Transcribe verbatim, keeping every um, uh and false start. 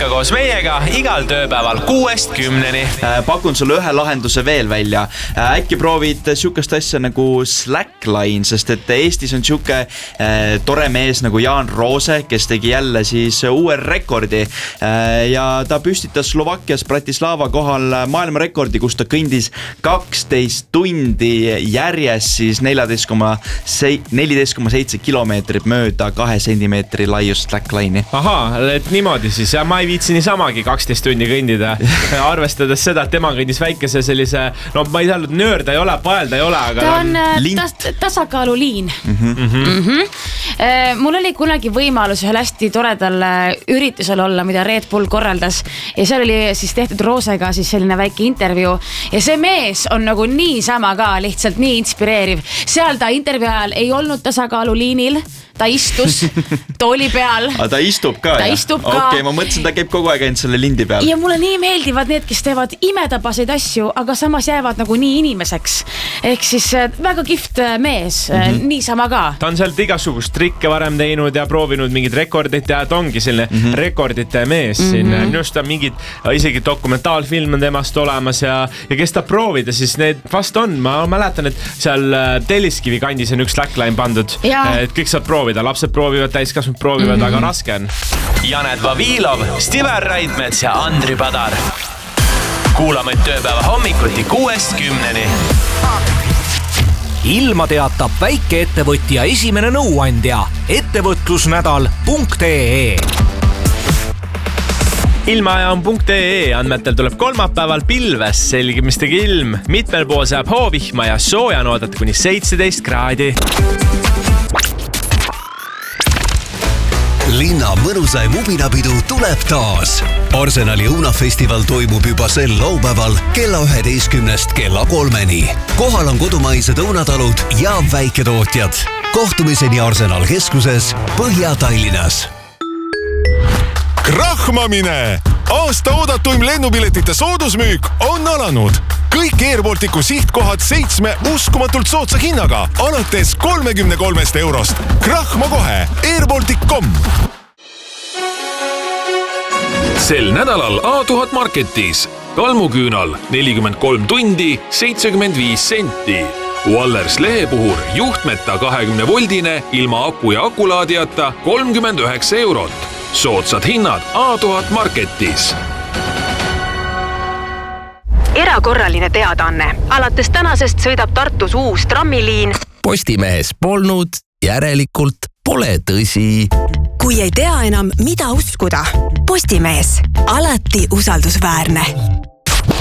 ikka koos meiega igal tööpäeval kuuest kümneni. Pakun sulle ühe lahenduse veel välja. Äkki proovid siukest asja nagu Slackline, sest et Eestis on siuke äh, tore mees nagu Jaan Roose, kes tegi jälle siis uue rekordi äh, ja ta püstitas Slovakkias Bratislava kohal maailmarekordi, kus ta kõndis kaksteist tundi järjest siis neliteist koma seitse kilomeetrit mööda kahe sentimeetri laiust Slackline'i. Ahaa, et niimoodi siis. Ja ma ei viitsi niisamagi kaksteist tundi kõndida. Arvestades seda, et tema kõndis väikese sellise, no ma ei saa, nöör ta ei ole, pael ta ei ole, aga ta on tas, tasakaaluliin. Mm-hmm. Mm-hmm. Mul oli kunagi võimalus ühel hästi toredal üritusel olla, mida Red Bull korraldas ja seal oli siis tehtud Roosega siis selline väike intervjuu ja see mees on nagu nii sama ka, lihtsalt nii inspireeriv. Seal ta intervjuu ajal ei olnud tasakaaluliinil, ta istus tooli peal. Aga ta istub ka? Ta istub ka. Okei, ma mõtlesin, ta käib kogu aeg ainult selle lindi peal. Ja mulle nii meeldivad need, kes teevad imetabaseid asju, aga samas jäävad nagu nii inimeseks. Ehk siis väga kihvt mees, mm-hmm. nii sama ka. Ta on sealt igasugust trikke varem teinud ja proovinud mingid rekordit ja ta ongi selline mm-hmm. rekordite mees mm-hmm. siin. Minu arust on mingid, isegi dokumentaalfilm on temast olemas ja, ja kes ta proovida, siis need vast on. Ma mäletan, et seal Telliskivi kandis on üks Slackline pandud. Ja. Et kõik saab proovida, lapsed proovivad, täiskasvanud proovivad, mm-hmm. aga raske on. Janet Vavilov, Stiver Raidmets ja Andri Padar. Kuulame tööpäeva hommikuti kuuest kümneni. Ilma teatab väikeettevõtja esimene nõuandja ettevõtlusnädal punkt ee. Ilmaaja on punkt ee andmetel tuleb kolmapäeval pilves selgimistega ilm. Mitmel pool saab hoovihma ja sooja oodata kuni seitseteist kraadi. Linna mõnusaim ubinapidu tuleb taas. Arsenali õunafestival toimub juba sel laupäeval kella üheteistkümnest kella kolmeni. Kohal on kodumaised õunatalud ja väiketootjad. Kohtumiseni Arsenal keskuses Põhja-Tallinnas. Krahmamine! Aasta oodatuim lennupiletite soodusmüük on alanud. Kõik Airbalticu sihtkohad seitsme uskumatult sootsa hinnaga, alates kolmekümne kolmest eurost. Krahma kohe airbaltic punkt com. Sel nädalal A tuhat Marketis. Kalmuküünal nelikümmend kolm tundi, seitsekümmend viis senti. Wallers lehepuhur juhtmeta kahekümne voldine ilma aku ja akulaadijata kolmkümmend üheksa eurot. Sootsad hinnad A tuhat Marketis. Erakorraline teadaanne. Alates tänasest sõidab Tartus uus trammiliin. Postimehes polnud, järelikult pole tõsi. Kui ei tea enam, mida uskuda. Postimees. Alati usaldusväärne.